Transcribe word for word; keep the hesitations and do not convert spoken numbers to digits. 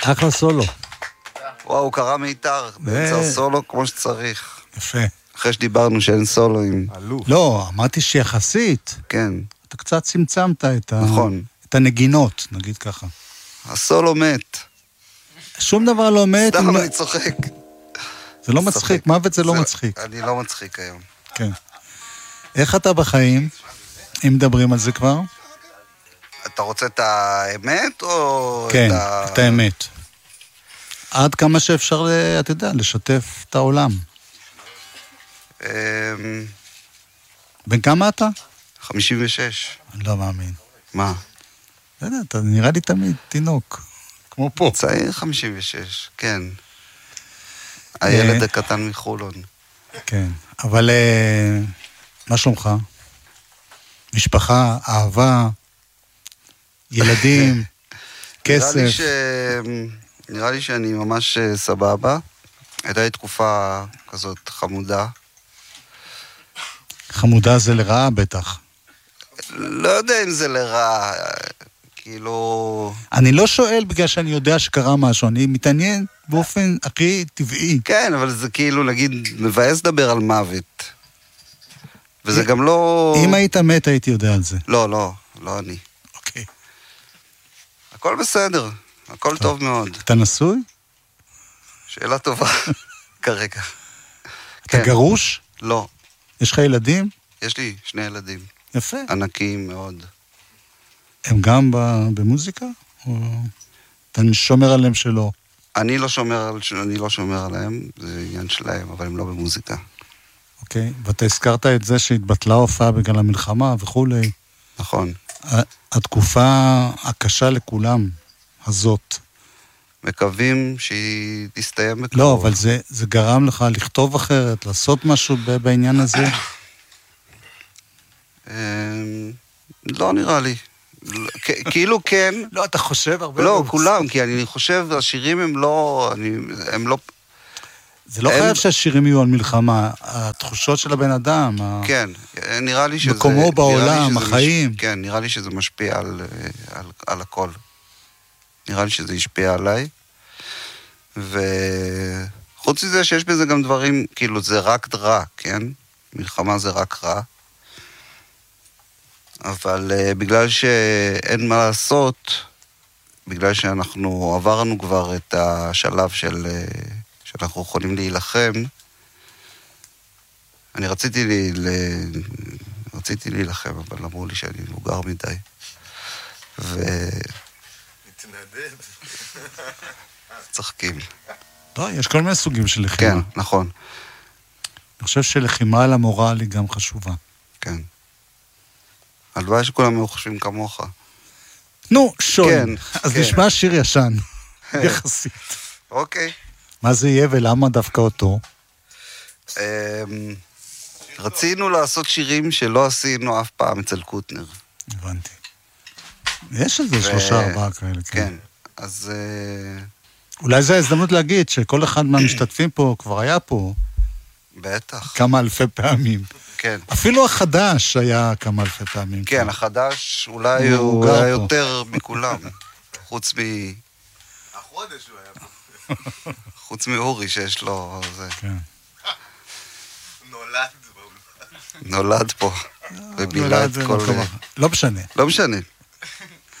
אחלה סולו. וואו, הוא קרא מיתר, באמצע הסולו כמו שצריך. יפה. אחרי שדיברנו שאין סולוים. לא, אמרתי שיחסית. כן. אתה קצת צמצמת את, נכון. ה... את הנגינות, נגיד ככה. הסולו מת. שום דבר לא מת. סתם לא... אני צוחק. זה לא מצחיק, מוות זה לא זה... מצחיק. אני לא מצחיק היום. כן. איך אתה בחיים, אם מדברים על זה כבר? אתה רוצה את האמת או... כן, את, ה... את האמת. עד כמה שאפשר, אתה יודע, לשתף את העולם. בן כמה אתה? חמישים ושש. אני לא מאמין. מה? לא יודע, אתה נראה לי תמיד תינוק. כמו פה. צעיר חמישים ושש, כן. הילד הקטן מחולון. כן, אבל מה שלומך? משפחה, אהבה, ילדים, כסף. נראה לי ש... נראה לי שאני ממש סבבה. הייתה לי תקופה כזאת חמודה. חמודה זה לרעה בטח. לא יודע אם זה לרעה, כאילו... אני לא שואל בגלל שאני יודע שקרה משהו, אני מתעניין באופן הכי טבעי. כן, אבל זה כאילו, נגיד, מבאס לדבר על מוות. וזה גם לא... אם היית מת, הייתי יודע על זה. לא, לא, לא אני. אוקיי. הכל בסדר, הכל טוב מאוד. אתה נשוי? שאלה טובה, כרגע. אתה גרוש? לא. יש לך ילדים? יש לי שני ילדים. יפה. ענקיים מאוד. הם גם במוזיקה? או אתה שומר עליהם שלא? אני לא שומר, אני לא שומר עליהם, זה עניין שלהם, אבל הם לא במוזיקה. אוקיי, ואתה הזכרת את זה שהתבטלה הופעה בגלל המלחמה וכולי. נכון. התקופה הקשה לכולם, הזאת. מקווים שהיא תסתיים בקרוב. לא, אבל זה, זה גרם לך לכתוב אחרת, לעשות משהו בעניין הזה? לא נראה לי. כאילו כן. לא, אתה חושב הרבה... לא, כולם, כי אני חושב, השירים הם לא... הם לא... זה לא חייב שהשירים יהיו על מלחמה, התחושות של הבן אדם. כן, נראה לי שזה... מקומו בעולם, החיים. כן, נראה לי שזה משפיע על הכל. נראה לי שזה ישפיע עליי. וחוץ מזה שיש בזה גם דברים, כאילו זה רק רע, כן? מלחמה זה רק רע. אבל uh, בגלל שאין מה לעשות, בגלל שאנחנו עברנו כבר את השלב של, uh, שאנחנו יכולים להילחם, אני רציתי, לי, ל... רציתי להילחם, אבל אמרו לי שאני מבוגר מדי. ו... מתנדב. צחקים. לא, יש כל מיני סוגים של לחימה. כן, נכון. אני חושב שלחימה על המורל היא גם חשובה. כן. הלוואי שכולם היו חושבים כמוך. נו, שון. כן, אז כן. נשמע שיר ישן, יחסית. אוקיי. מה זה יהיה ולמה דווקא אותו? רצינו לעשות שירים שלא עשינו אף פעם אצל קוטנר. הבנתי. יש איזה שלושה ארבעה כאלה. כן, אז... אולי זו ההזדמנות להגיד שכל אחד מהמשתתפים פה כבר היה פה. בטח. כמה אלפי פעמים. כן. אפילו החדש היה כמה אלפי פעמים. כן, החדש אולי הוא היה יותר מכולם. חוץ מ... החודש הוא היה פה. חוץ מאורי שיש לו... כן. נולד. נולד פה. ובילה את כל... לא משנה. לא משנה.